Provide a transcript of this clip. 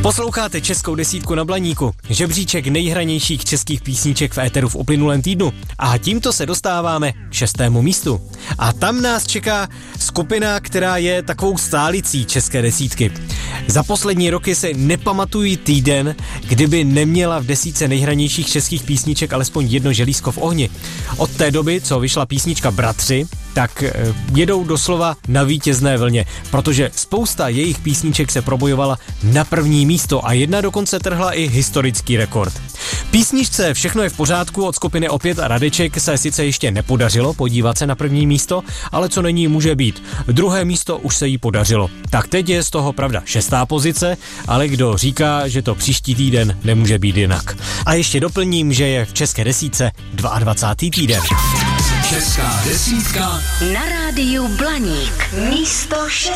Posloucháte Českou desítku na Blaníku, žebříček nejhranějších českých písniček v éteru v uplynulém týdnu. A tímto se dostáváme k 6. místu. A tam nás čeká skupina, která je takovou stálicí české desítky. Za poslední roky si nepamatují týden, kdyby neměla v desítce nejhranějších českých písniček alespoň jedno želízko v ohni. Od té doby, co vyšla písnička Bratři, tak jedou doslova na vítězné vlně, protože spousta jejich písniček se probojovala na první místo a jedna dokonce trhla i historický rekord. Písničce Všechno je v pořádku od skupiny Opět a Radeček se sice ještě nepodařilo podívat se na první místo, ale co není, může být. Druhé místo už se jí podařilo. Tak teď je z toho pravda 6. pozice, ale kdo říká, že to příští týden nemůže být jinak. A ještě doplním, že je v české desítce 22. týden. Česká desítka na rádiu Blaník. Místo 6.